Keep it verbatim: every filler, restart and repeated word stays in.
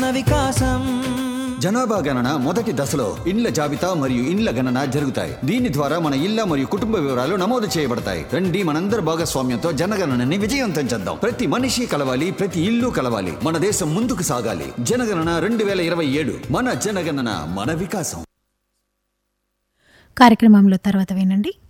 వికాసం. జనాభా గణన మొదటి దశలో ఇండ్ల జాబితా మరియు ఇండ్ల గణన జరుగుతాయి. దీని ద్వారా మన ఇళ్ల మరియు కుటుంబ వివరాలు నమోదు చేయబడతాయి. రండి మనందరి భాగస్వామ్యంతో జనగణనని విజయవంతం చేద్దాం. ప్రతి మనిషి కలవాలి, ప్రతి ఇల్లు కలవాలి. మన దేశం ముందుకు సాగాలి. జనగణన రెండు వేల ఇరవై ఏడు మన జనగణన మన వికాసం. కార్యక్రమంలో తర్వాత వినండి.